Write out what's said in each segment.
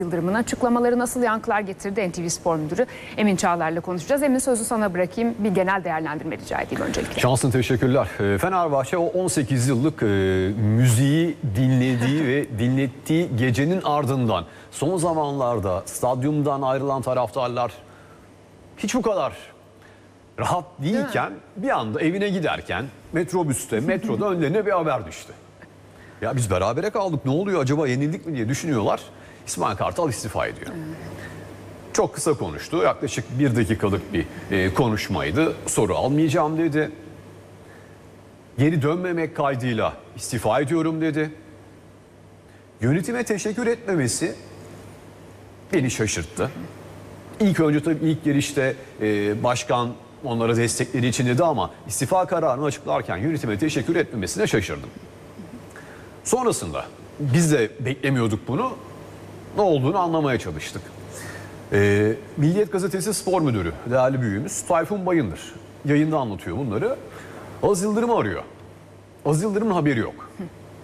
Yıldırım'ın açıklamaları nasıl yankılar getirdi? NTV Spor Müdürü Emin Çağlar'la konuşacağız. Emin, sözü sana bırakayım. Bir genel değerlendirme rica edeyim öncelikle. Şansın teşekkürler. Fenerbahçe o 18 yıllık müziği dinlediği ve dinlettiği gecenin ardından son zamanlarda stadyumdan ayrılan taraftarlar hiç bu kadar rahat değilken bir anda evine giderken metroda önlerine bir haber düştü. Ya biz berabere kaldık, ne oluyor acaba, yenildik mi diye düşünüyorlar. İsmail Kartal istifa ediyor. Çok kısa konuştu. Yaklaşık 1 dakikalık bir konuşmaydı. Soru almayacağım dedi. Geri dönmemek kaydıyla istifa ediyorum dedi. Yönetime teşekkür etmemesi beni şaşırttı. İlk önce tabii ilk girişte başkan onlara destekleri için dedi ama istifa kararını açıklarken yönetime teşekkür etmemesine şaşırdım. Sonrasında biz de beklemiyorduk bunu. Ne olduğunu anlamaya çalıştık. Milliyet Gazetesi Spor Müdürü, değerli büyüğümüz Tayfun Bayındır yayında anlatıyor bunları. Aziz Yıldırım'ı arıyor. Aziz Yıldırım'ın haberi yok.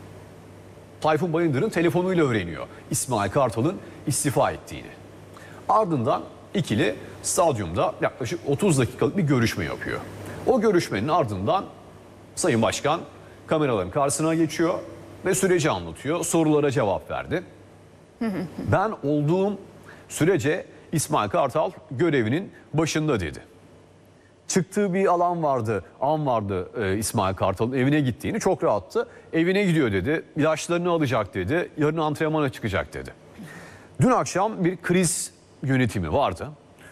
Tayfun Bayındır'ın telefonuyla öğreniyor İsmail Kartal'ın istifa ettiğini. Ardından ikili stadyumda yaklaşık 30 dakikalık bir görüşme yapıyor. O görüşmenin ardından Sayın Başkan kameraların karşısına geçiyor ve süreci anlatıyor. Sorulara cevap verdi. Ben olduğum sürece İsmail Kartal görevinin başında dedi. Çıktığı bir an vardı İsmail Kartal'ın evine gittiğini, çok rahattı. Evine gidiyor dedi, ilaçlarını alacak dedi, yarın antrenmana çıkacak dedi. Dün akşam bir kriz yönetimi vardı.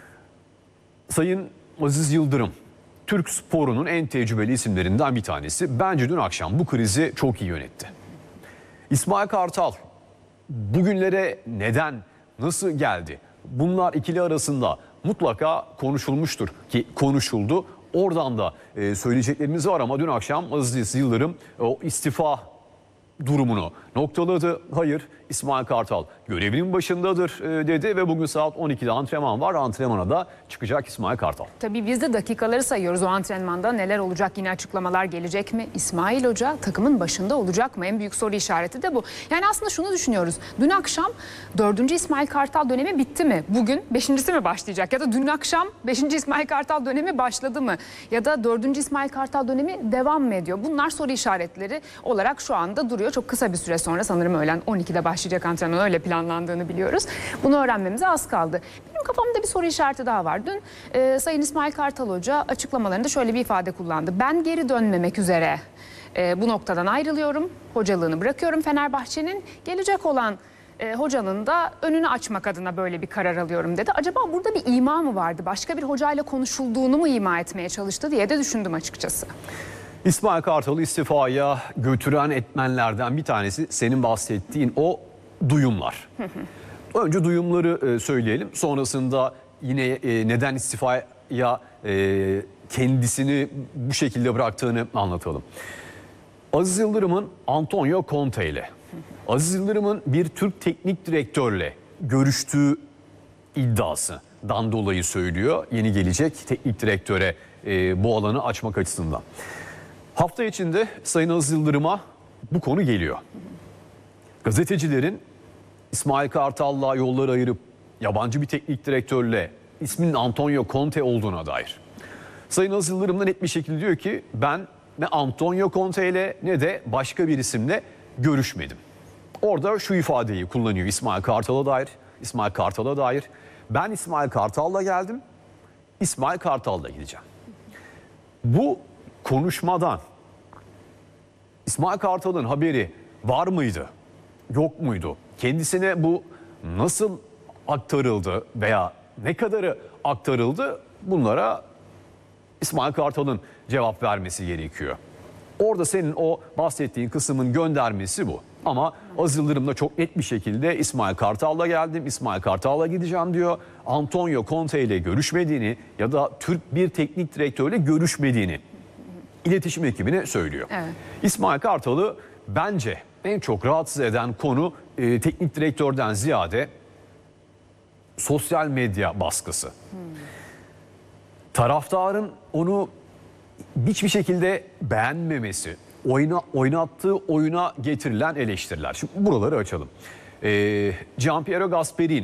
Sayın Aziz Yıldırım, Türk sporunun en tecrübeli isimlerinden bir tanesi. Bence dün akşam bu krizi çok iyi yönetti. İsmail Kartal bugünlere neden, nasıl geldi? Bunlar ikili arasında mutlaka konuşulmuştur ki konuşuldu. Oradan da söyleyeceklerimiz var ama dün akşam Aziz Yıldırım o istifa durumunu noktaladı. Hayır, İsmail Kartal görevinin başındadır dedi ve bugün saat 12'de antrenman var. Antrenmana da çıkacak İsmail Kartal. Tabii biz de dakikaları sayıyoruz o antrenmanda. Neler olacak, yine açıklamalar gelecek mi? İsmail Hoca takımın başında olacak mı? En büyük soru işareti de bu. Yani aslında şunu düşünüyoruz. Dün akşam 4. İsmail Kartal dönemi bitti mi? Bugün 5.'si mi başlayacak? Ya da dün akşam 5. İsmail Kartal dönemi başladı mı? Ya da 4. İsmail Kartal dönemi devam mı ediyor? Bunlar soru işaretleri olarak şu anda duruyor. Çok kısa bir süre sonra, sanırım öğlen 12'de başlayacak antrenman, öyle planlandığını biliyoruz. Bunu öğrenmemize az kaldı. Benim kafamda bir soru işareti daha var. Dün Sayın İsmail Kartal Hoca açıklamalarında şöyle bir ifade kullandı. Ben geri dönmemek üzere bu noktadan ayrılıyorum. Hocalığını bırakıyorum Fenerbahçe'nin. Gelecek olan hocanın da önünü açmak adına böyle bir karar alıyorum dedi. Acaba burada bir ima mı vardı? Başka bir hocayla konuşulduğunu mu ima etmeye çalıştı diye de düşündüm açıkçası. İsmail Kartal'ı istifaya götüren etmenlerden bir tanesi senin bahsettiğin o duyumlar. Önce duyumları söyleyelim. Sonrasında yine neden istifaya kendisini bu şekilde bıraktığını anlatalım. Aziz Yıldırım'ın Antonio Conte ile, Aziz Yıldırım'ın bir Türk teknik direktörle görüştüğü iddiasından dolayı söylüyor. Yeni gelecek teknik direktöre bu alanı açmak açısından. Hafta içinde Sayın Aziz Yıldırım'a bu konu geliyor. Gazetecilerin İsmail Kartal'la yolları ayırıp yabancı bir teknik direktörle isminin Antonio Conte olduğuna dair. Sayın Aziz Yıldırım da net bir şekilde diyor ki ben ne Antonio Conte ile ne de başka bir isimle görüşmedim. Orada şu ifadeyi kullanıyor İsmail Kartal'a dair. Ben İsmail Kartal'la geldim, İsmail Kartal'la gideceğim. Bu konuşmadan İsmail Kartal'ın haberi var mıydı, yok muydu? Kendisine bu nasıl aktarıldı veya ne kadarı aktarıldı? Bunlara İsmail Kartal'ın cevap vermesi gerekiyor. Orada senin o bahsettiğin kısmın göndermesi bu. Ama Aziz Yıldırım da çok net bir şekilde İsmail Kartal'la geldim, İsmail Kartal'la gideceğim diyor. Antonio Conte ile görüşmediğini ya da Türk bir teknik direktörle görüşmediğini iletişim ekibine söylüyor. Evet. İsmail Kartal'ı bence en çok rahatsız eden konu teknik direktörden ziyade sosyal medya baskısı. Taraftarın onu hiçbir şekilde beğenmemesi, oynattığı oyuna getirilen eleştiriler. Şimdi buraları açalım. Gianpiero Gasperini